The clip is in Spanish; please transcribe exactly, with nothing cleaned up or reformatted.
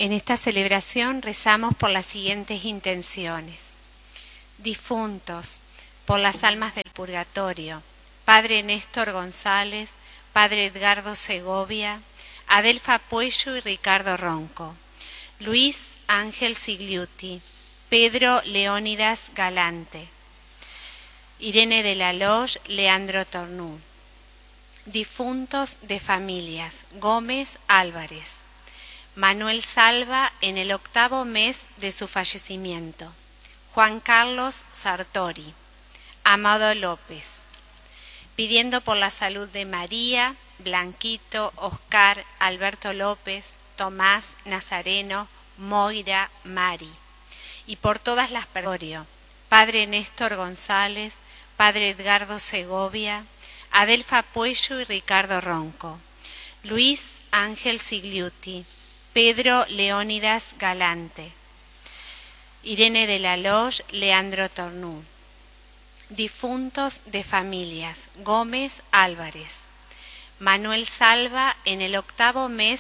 En esta celebración rezamos por las siguientes intenciones. Difuntos, por las almas del purgatorio, Padre Néstor González, Padre Edgardo Segovia, Adelfa Puello y Ricardo Ronco, Luis Ángel Sigliuti, Pedro Leónidas Galante, Irene de la Loge, Leandro Tornú. Difuntos de familias, Gómez Álvarez, Manuel Salva en el octavo mes de su fallecimiento, Juan Carlos Sartori, Amado López, pidiendo por la salud de María, Blanquito, Oscar, Alberto López, Tomás, Nazareno, Moira, Mari, y por todas las personas, Padre Néstor González, Padre Edgardo Segovia, Adelfa Puello y Ricardo Ronco, Luis Ángel Sigliuti, Pedro Leónidas Galante, Irene de la Loge, Leandro Tornú. Difuntos de familias, Gómez Álvarez, Manuel Salva en el octavo mes